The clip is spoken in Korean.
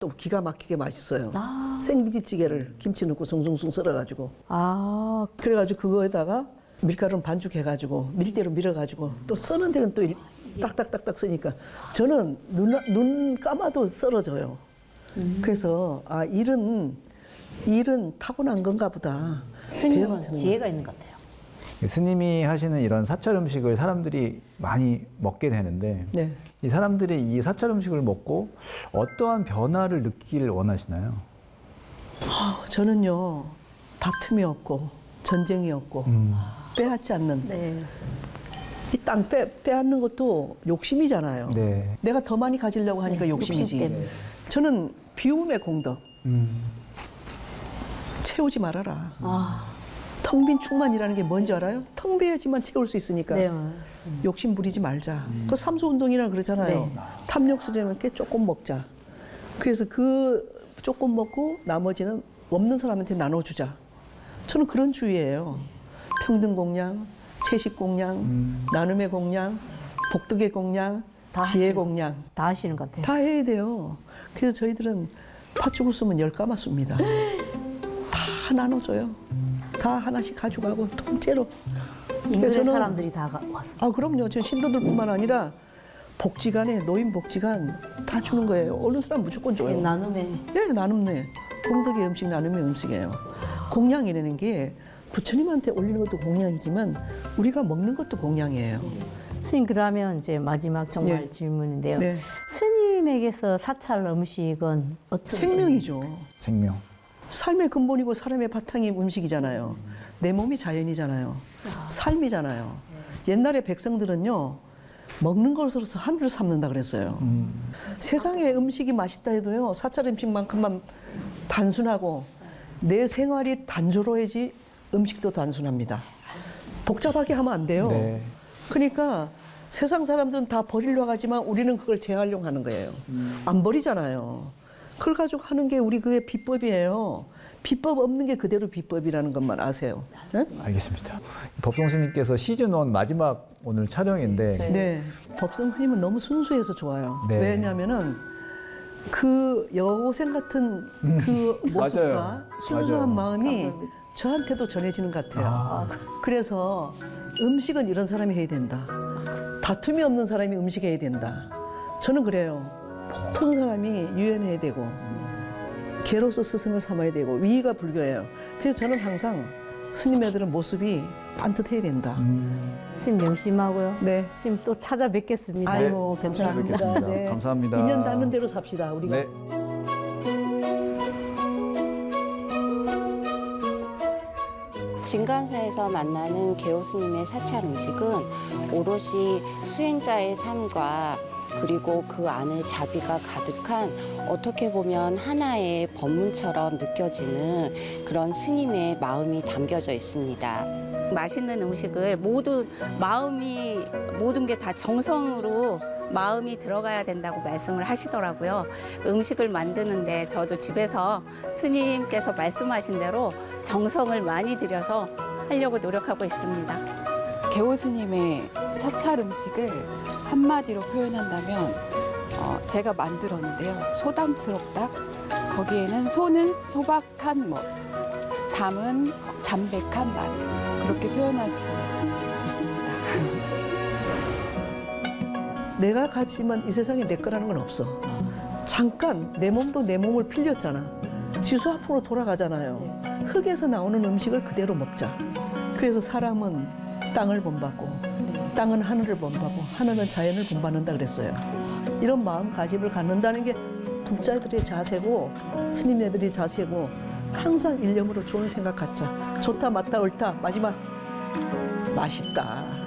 또 기가 막히게 맛있어요. 생비지찌개를 김치 넣고 숭숭숭 썰어가지고. 그래가지고 그거에다가 밀가루는 반죽해가지고 밀대로 밀어가지고 또 써는 데는 또 딱딱딱딱 쓰니까 저는 눈 감아도 썰어져요. 그래서 일은 타고난 건가 보다. 스님은 지혜가 있는 것 같아요. 스님이 하시는 이런 사찰 음식을 사람들이 많이 먹게 되는데 네. 이 사람들이 이 사찰 음식을 먹고 어떠한 변화를 느끼길 원하시나요? 저는요, 다툼이 없고 전쟁이 없고 빼앗지 않는 네. 이 땅 빼앗는 것도 욕심이잖아요. 네. 내가 더 많이 가지려고 하니까 욕심이지. 욕심 때문에. 저는 비움의 공덕. 채우지 말아라. 텅 빈 충만이라는 게 뭔지 알아요? 텅 비어야지만 채울 수 있으니까. 네. 욕심 부리지 말자. 그 삼수운동이라 그러잖아요. 네. 탐욕스러운 게 조금 먹자. 그래서 그 조금 먹고 나머지는 없는 사람한테 나눠주자. 저는 그런 주의예요. 평등 공양, 채식 공양, 나눔의 공양, 복덕의 공양, 지혜 공양. 다 하시는 것 같아요. 다 해야 돼요. 그래서 저희들은 팥죽을 쓰면 10가마 씁니다. 다 나눠줘요. 다 하나씩 가져가고 통째로. 인근의 저는- 사람들이 다 왔어요. 그럼요. 저 신도들뿐만 아니라 복지관에 노인 복지관 다 주는 거예요. 어느 사람 무조건 줘요. 나눔에. 예, 나눔네. 공덕의 음식, 나눔의 음식이에요. 공양이라는 게 부처님한테 올리는 것도 공양이지만 우리가 먹는 것도 공양이에요. 스님, 그러면 이제 마지막 정말 네. 질문인데요. 네. 스님에게서 사찰 음식은 어떤 생명이죠. 생명. 삶의 근본이고 사람의 바탕이 음식이잖아요. 내 몸이 자연이잖아요. 삶이잖아요. 옛날에 백성들은요, 먹는 것으로서 하늘을 삼는다 그랬어요. 세상에 음식이 맛있다 해도요, 사찰 음식만큼만 단순하고 내 생활이 단조로워야지 음식도 단순합니다. 복잡하게 하면 안 돼요. 네. 그러니까 세상 사람들은 다 버리려고 하지만 우리는 그걸 재활용하는 거예요. 안 버리잖아요. 그걸 가지고 하는 게 우리 그게 비법이에요. 비법 없는 게 그대로 비법이라는 것만 아세요. 네? 알겠습니다. 법성 스님께서 시즌 1 마지막 오늘 촬영인데 네. 법성 스님은 너무 순수해서 좋아요. 네. 왜냐면은 그 여고생 같은 그 모습과 맞아요. 순수한 맞아요. 마음이 저한테도 전해지는 것 같아요. 그래서 음식은 이런 사람이 해야 된다. 다툼이 없는 사람이 음식해야 된다. 저는 그래요. 모든 사람이 유연해야 되고 개로서 스승을 삼아야 되고 위가 불교예요. 그래서 저는 항상 스님 애들은 모습이 반듯해야 된다. 스님 명심하고요. 네. 스님 또 찾아뵙겠습니다. 아이고 괜찮습니다. 뵙겠습니다. 감사합니다. 인연 닿는 대로 삽시다 우리가. 네. 진간사에서 만나는 개호스님의 사찰 음식은 오롯이 수행자의 삶과 그리고 그 안에 자비가 가득한 어떻게 보면 하나의 법문처럼 느껴지는 그런 스님의 마음이 담겨져 있습니다. 맛있는 음식을 모든 게 다 정성으로 마음이 들어가야 된다고 말씀을 하시더라고요. 음식을 만드는데 저도 집에서 스님께서 말씀하신 대로 정성을 많이 들여서 하려고 노력하고 있습니다. 개호 스님의 사찰 음식을 한마디로 표현한다면 제가 만들었는데요. 소담스럽다. 거기에는 소는 소박한 멋, 담은 담백한 맛. 그렇게 표현할 수 있습니다. 내가 가지만 이 세상에 내 거라는 건 없어. 잠깐 내 몸도 내 몸을 빌렸잖아. 지수 앞으로 돌아가잖아요. 흙에서 나오는 음식을 그대로 먹자. 그래서 사람은 땅을 본받고 땅은 하늘을 본받고 하늘은 자연을 본받는다 그랬어요. 이런 마음가짐을 갖는다는 게 불자들의 자세고 스님네들의 자세고 항상 일념으로 좋은 생각 갖자. 좋다 맞다 옳다 마지막 맛있다.